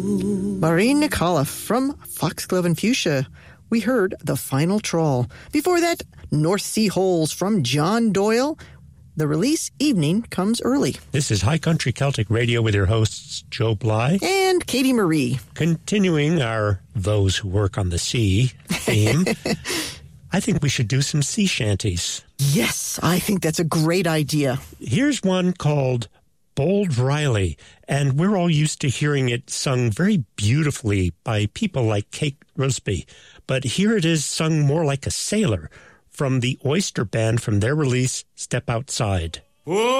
Maureen Nicola from Foxglove and Fuchsia. We heard The Final Trawl. Before that, North Sea Holes from John Doyle. The release, Evening Comes Early. This is High Country Celtic Radio with your hosts, Joe Bly and Katie Marie. Continuing our Those Who Work on the Sea theme, I think we should do some sea shanties. Yes, I think that's a great idea. Here's one called Bold Riley, and we're all used to hearing it sung very beautifully by people like Kate Rusby, but here it is sung more like a sailor from the Oyster Band from their release, Step Outside. Whoa!